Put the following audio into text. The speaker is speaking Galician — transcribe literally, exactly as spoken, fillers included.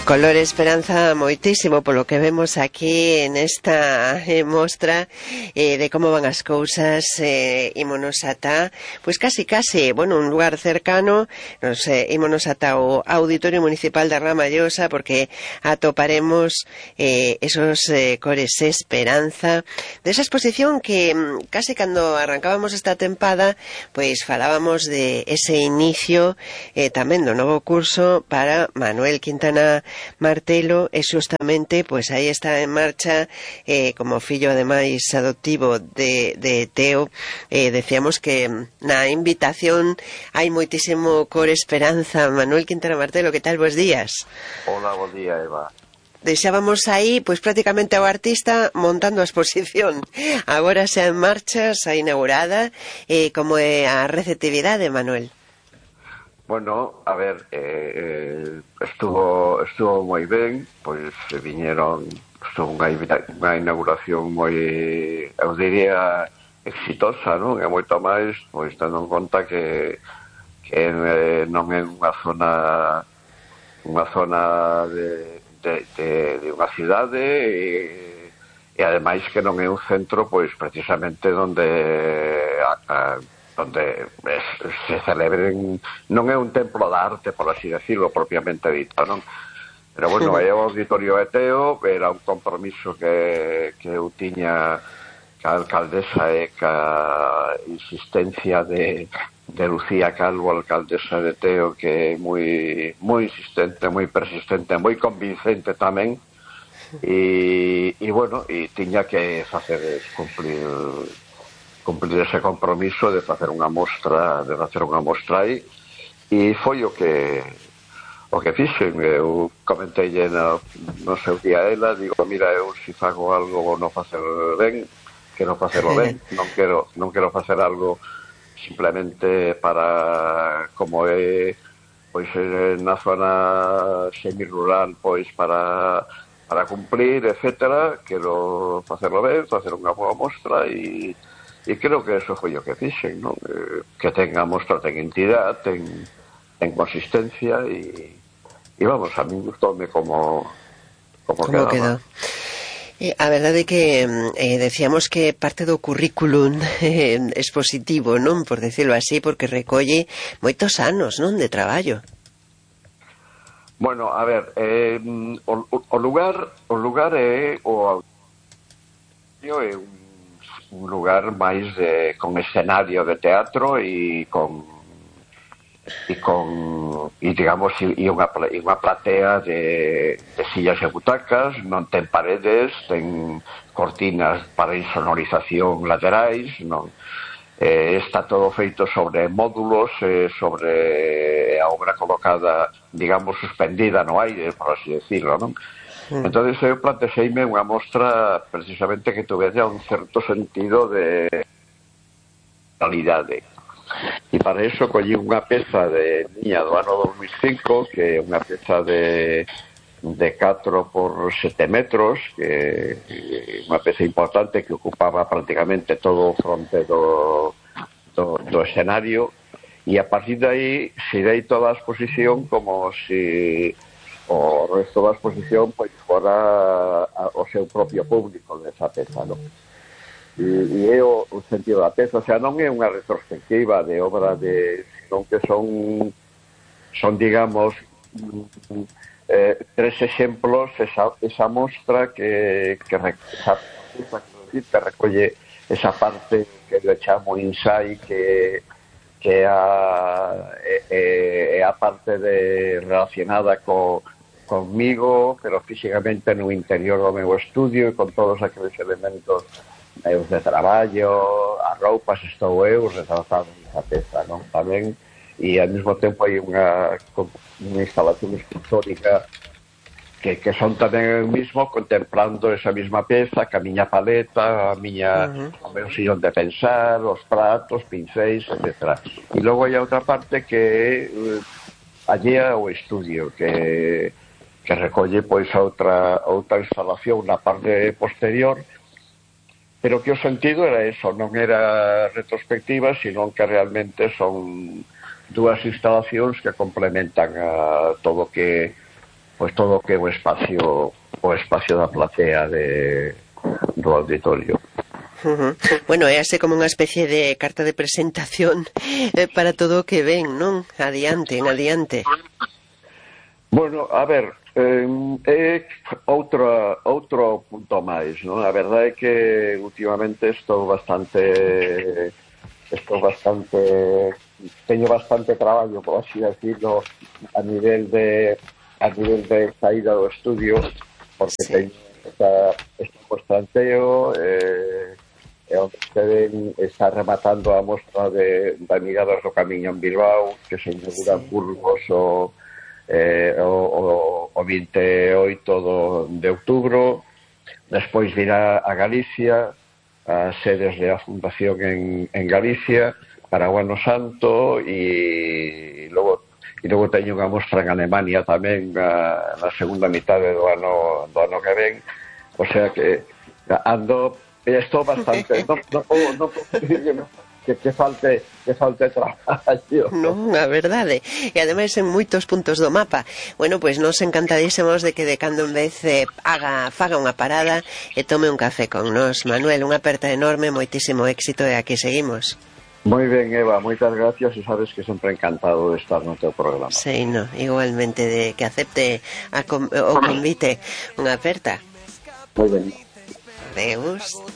Color esperanza moitísimo polo que vemos aquí en esta eh, mostra eh, de como van as cousas. eh, ímonos ata, pois casi casi, bueno, un lugar cercano. Nos eh, ímonos ata o Auditorio Municipal de Ramallosa, porque atoparemos eh, esos eh, cores esperanza desa exposición que mm, casi cando arrancábamos esta tempada, pois falábamos de ese inicio eh, tamén do novo curso para Manuel Quintana Martelo, e xustamente pois aí está en marcha, eh, como fillo ademais adoptivo de, de Teo. eh, decíamos que na invitación hai moitísimo cor esperanza. Manuel Quintana Martelo, que tal, bos días? Hola, bom día, Eva. Deixábamos aí, pois prácticamente ao artista montando a exposición. Agora xa en marcha, xa inaugurada. eh, como é a receptividade, Manuel? Bueno, a ver, eh, estuvo estuvo moi ben, pois viñeron, estuvo unha, unha inauguración moi, eu diría, exitosa, non? E moito máis, pois tendo en conta que, que eh, non é unha zona unha zona de, de, de, de unha cidade e, e ademais que non é un centro, pois precisamente onde a, a, onde se celebren, non é un templo da arte, por así decirlo, propiamente dito, non? Pero bueno, é o Auditorio de Teo, era un compromiso que, que eu tiña ca alcaldesa e ca insistencia de, de Lucía Calvo, alcaldesa de Teo, que é moi, moi insistente, moi persistente, moi convincente tamén, e, e bueno, e tiña que facer cumplir cumplir ese compromiso de facer unha mostra, de facer unha mostra aí, e foi o que o que fixen. Eu comentei no, no seu día a ela, digo, mira, eu se fago algo vou non facer ben, quero facelo ben, non quero non quero facer algo simplemente para, como é pois na zona semirural, pois para para cumplir, etcétera. Quero facelo ben, facer unha boa mostra, e E creo que eso foi o que fixen, non? Eh, que ten a mostra, ten entidade, ten, ten consistencia, e, e vamos, a mí gustoume como como, como quedaba. Eh, a verdade é que eh, decíamos que parte do currículum eh, expositivo, non? Por decirlo así, porque recolle moitos anos, non? De traballo. Bueno, a ver, eh, o, o lugar o lugar é o auditorio, é un un lugar máis de, con escenario de teatro e con e con e digamos e unha, e unha platea de, de sillas e butacas. Non ten paredes, ten cortinas para insonorización laterais, non? Eh, está todo feito sobre módulos, eh, sobre a obra colocada, digamos, suspendida no aire, por así decirlo, non? Entonces eu plantexeime unha mostra precisamente que tuvera un certo sentido de realidade, e para iso collí unha peza de miña do ano dos mil cinco, que é unha peza de de catro por sete metros, que é unha peza importante que ocupaba prácticamente todo o fronte do, do, do escenario, e a partir de aí xirei toda a exposición como se o resto da exposición pois fora o seu propio público desa peza, non? E, e é o, o sentido da peza, o sea, non é unha retrospectiva de obra de, senón que son son, digamos, eh, tres exemplos, esa, esa mostra que, que, esa, que recolle esa parte que eu chamo insai, que que é a, é, é a parte de, relacionada co, conmigo, pero físicamente no interior do meu estudio, e con todos aqueles elementos meus de traballo, as roupas, estou eu retratado nesa peza, non? Tamén, e ao mesmo tempo hai unha, unha instalación escultórica que, que son tamén eu mismo contemplando esa mesma peza, ca miña paleta, a miña, uh-huh. o meu sillón de pensar, os pratos, pincéis, etcétera. E logo hai outra parte que é uh, allea ao estudio, que, que recolle pois outra, outra instalación na parte posterior, pero que o sentido era eso, non era retrospectiva, sino que realmente son dúas instalacións que complementan a todo o que pois todo o que é o espacio o espacio da platea de, do auditorio. Uh-huh. Bueno, é así como unha especie de carta de presentación eh, para todo o que ven, non? Adiante, en adiante. Bueno, a ver, eh, é outro, outro punto máis, non? A verdade é que últimamente estou bastante estou bastante teño bastante traballo, por así decirlo, a nivel de a nivel de saída do estudio, porque sí. Teño esta, este constanteo eh, e onde ustedes está rematando a mostra de, da Miradas do Camiño en Bilbao, que se inaugura sí. Burgos o Eh, o, o, o vinte e oito do, de outubro. Despois virá a Galicia, as sedes de a Fundación en, en Galicia para o Ano Santo, e logo e logo teño unha mostra en Alemania tamén a, na segunda mitade do ano do ano que ven, o sea que ando estou bastante non, non, non, non que, que falte que falte traballo. Non, a verdade. E ademais en moitos puntos do mapa. Bueno, pois nos encantadísimos de que de cando en vez eh, haga, faga unha parada e tome un café con nos. Manuel, unha aperta enorme, moitísimo éxito e aquí seguimos. Moi ben, Eva, moitas gracias e sabes que sempre encantado de estar no teu programa. Sí, no, igualmente de que acepte a com o convite. Unha aperta. Moi ben. Adeus.